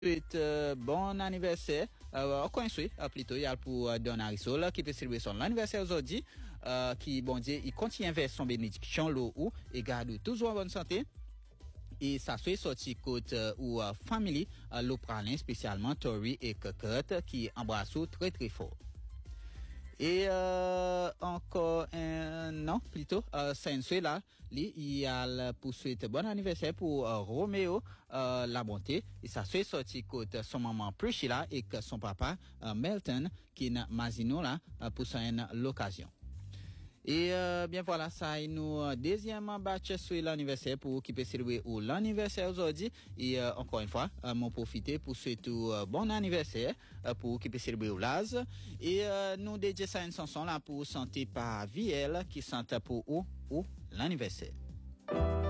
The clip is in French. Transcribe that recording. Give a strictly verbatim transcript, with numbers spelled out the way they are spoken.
Souhaite euh, bon anniversaire. Euh, on souhaite euh, plutôt il y a pour euh, Don Arisol qui peut célébrer son anniversaire aujourd'hui. Euh, qui bon Dieu, il continue vers son bénédiction l'eau ou et garde toujours en bonne santé. Et ça soit sorti côté euh, ou euh, famille euh, l'Opralin spécialement Tori et Cocotte qui embrassent très très fort. Et euh, encore un non plutôt euh, c'est là il y a pour souhaiter bon anniversaire pour euh, Roméo euh, la bonté et ça fait sorti côté son maman Priscilla et que son papa euh, Melton qui n'a Mazino là euh, pour ça une l'occasion. Et euh, bien voilà, ça est nous euh, deuxième batch sur l'anniversaire pour qui peut célébrer ou l'anniversaire aujourd'hui. Et euh, encore une fois, euh, m'en profiter pour souhaiter euh, bon anniversaire euh, pour qui peut célébrer au Laz. Et euh, nous dédions ça une chanson là pour santé par Viel qui sente pour ou ou l'anniversaire.